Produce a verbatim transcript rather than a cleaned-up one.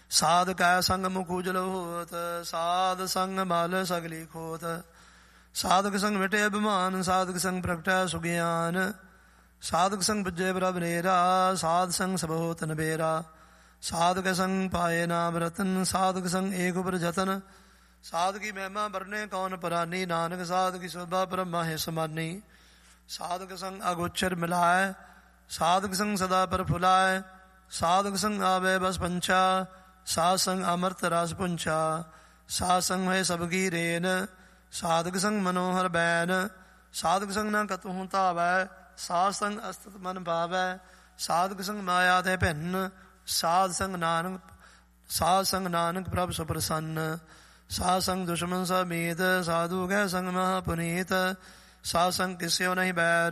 ਸਾਧ ਕੈ ਸੰਗ ਮੁਖ ਉਜਲ ਹੋਤ, ਸਾਧ ਸੰਗ ਮਲ ਸਗਲੀ ਖੋਤ। ਸਾਧਕ ਸੰਗ ਮਿਟੇ ਅਭਿਮਾਨ, ਸਾਧਕ ਸੰਗ ਪ੍ਰਗਟੈ ਸੁਗਿਆਨ। ਸਾਧਕ ਸੰਗ ਬੁੱਝੇ ਪ੍ਰਭ ਨੇਰਾ, ਸਾਧ ਸੰਗ ਸਭ ਹੋਤ ਨਬੇਰਾ। ਸਾਧਕ ਸੰਗ ਪਾਏ ਨਾਮ ਰਤਨ, ਸਾਧਕ ਸੰਗ ਏਕ ਉਪਰ ਜਤਨ। ਸਾਧ ਕੀ ਮਹਿਮਾ ਵਰਨੇ ਕੌਣ ਪਰਾਨੀ, ਨਾਨਕ ਸਾਧ ਕੀ ਸ਼ੋਭਾ ਬ੍ਰਹਮਾ ਹੈ ਸਮਾਨੀ। ਸਾਧਕ ਸੰਗ ਅਗੋਚਰ ਮਿਲਾਏ, ਸਾਧਕ ਸੰਗ ਸਦਾ ਪਰ ਫੁਲਾਏ। ਸਾਧਕ ਸੰਗ ਆਵੇ ਬਸ ਪੰਚਾ, ਸਾਧ ਸੰਗ ਅਮਰਤ ਰਸ ਪੁੰਚਾ। ਸਾਧ ਸੰਗ ਹੋਏ ਸਭ ਕੀ ਰੇਨ, ਸਾਧਕ ਸੰਗ ਮਨੋਹਰ ਬੈਨ। ਸਾਧਕ ਸੰਗ ਨਾ ਕਤਹੁ ਧਾਵੈ, ਸਾਧ ਸੰਗ ਅਸਤਿਤ ਮਨ ਭਾਵੈ। ਸਾਧਕ ਸੰਗ ਮਾਇਆ ਤੇ ਭਿੰਨ, ਸਾਧ ਸੰਗ ਨਾਨਕ ਸਾਧ ਸੰਗ ਨਾਨਕ ਪ੍ਰਭ ਸੁਪ੍ਰਸੰਨ। ਸਾਧ ਸੰਗ ਦੁਸ਼ਮਨ ਸਮੇਤ, ਸਾਧੂ ਕੈ ਸੰਗ ਮਹਾ ਪੁਨੀਤ। ਸਾਧ ਸੰਗ ਕਿਸਿਓ ਨਹੀਂ ਬੈਰ,